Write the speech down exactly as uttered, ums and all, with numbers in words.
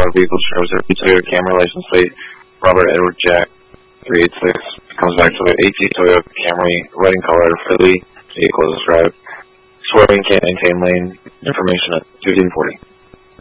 motor vehicle shows a Toyota Camry license plate, Robert Edward Jack, three eight six. Comes back to an A T Toyota Camry, red in color, Philly, vehicle is described. Swerving can't maintain lane, information at fifteen forty.